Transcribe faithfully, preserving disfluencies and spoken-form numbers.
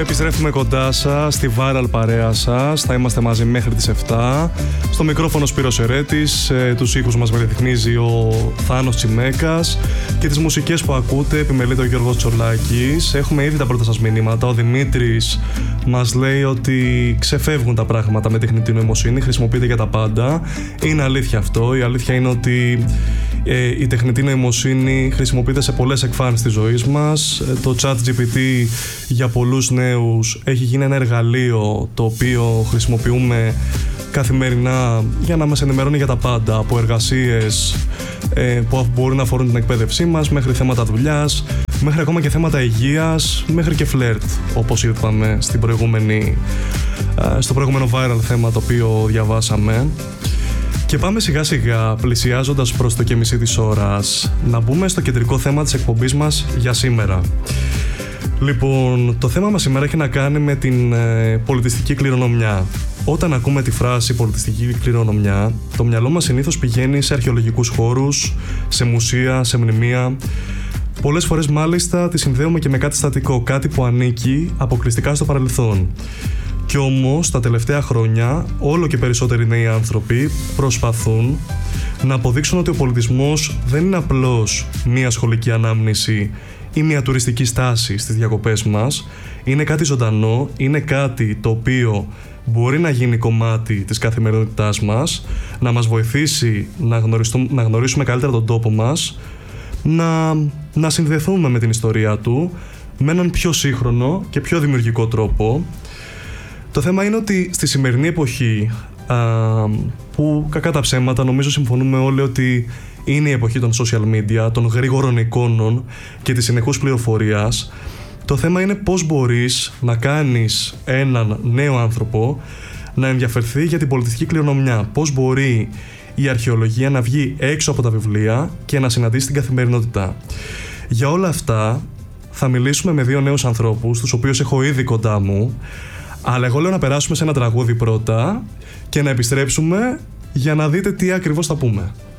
Επιστρέφουμε κοντά σας, στη viral παρέα σας. Θα είμαστε μαζί μέχρι τις επτά. Στο μικρόφωνο Σπύρος Ερέτης, τους ήχους μας μελετεχνίζει ο Θάνος Τσιμέκας και τις μουσικές που ακούτε επιμελείται ο Γιώργος Τσολάκης. Έχουμε ήδη τα πρώτα σας μηνύματα. Ο Δημήτρης μας λέει ότι ξεφεύγουν τα πράγματα με τεχνητή νοημοσύνη, χρησιμοποιείται για τα πάντα. Είναι αλήθεια αυτό. Η αλήθεια είναι ότι ε, η τεχνητή νοημοσύνη χρησιμοποιείται σε πολλές εκφάνσεις της ζωής μας. Το ChatGPT για πολλούς νέους έχει γίνει ένα εργαλείο το οποίο χρησιμοποιούμε καθημερινά για να μας ενημερώνει για τα πάντα, από εργασίες ε, που μπορούν να αφορούν την εκπαίδευσή μας, μέχρι θέματα δουλειάς, μέχρι ακόμα και θέματα υγείας, μέχρι και φλερτ, όπως είπαμε στην προηγούμενη, ε, στο προηγούμενο viral θέμα το οποίο διαβάσαμε. Και πάμε σιγά σιγά, πλησιάζοντας προς το και μισή της ώρας, να μπούμε στο κεντρικό θέμα της εκπομπής μας για σήμερα. Λοιπόν, το θέμα μας σήμερα έχει να κάνει με την ε, πολιτιστική κληρονομιά. Όταν ακούμε τη φράση πολιτιστική κληρονομιά, το μυαλό μας συνήθως πηγαίνει σε αρχαιολογικούς χώρους, σε μουσεία, σε μνημεία. Πολλές φορές μάλιστα τη συνδέουμε και με κάτι στατικό, κάτι που ανήκει αποκλειστικά στο παρελθόν. Κι όμως τα τελευταία χρόνια όλο και περισσότεροι νέοι άνθρωποι προσπαθούν να αποδείξουν ότι ο πολιτισμός δεν είναι απλώς μία σχολική ανάμνηση ή μια τουριστική στάση στις διακοπές μας. Είναι κάτι ζωντανό, είναι κάτι το οποίο μπορεί να γίνει κομμάτι της καθημερινότητάς μας, να μας βοηθήσει να, να γνωρίσουμε καλύτερα τον τόπο μας, να, να συνδεθούμε με την ιστορία του με έναν πιο σύγχρονο και πιο δημιουργικό τρόπο. Το θέμα είναι ότι στη σημερινή εποχή, α, που κακά τα ψέματα νομίζω συμφωνούμε όλοι ότι είναι η εποχή των social media, των γρήγορων εικόνων και της συνεχούς πληροφορίας, το θέμα είναι πώς μπορείς να κάνεις έναν νέο άνθρωπο να ενδιαφερθεί για την πολιτιστική κληρονομιά. Πώς μπορεί η αρχαιολογία να βγει έξω από τα βιβλία και να συναντήσει την καθημερινότητα. Για όλα αυτά θα μιλήσουμε με δύο νέους ανθρώπους, τους οποίους έχω ήδη κοντά μου, αλλά εγώ λέω να περάσουμε σε ένα τραγούδι πρώτα και να επιστρέψουμε για να δείτε τι ακριβώς θα πούμε.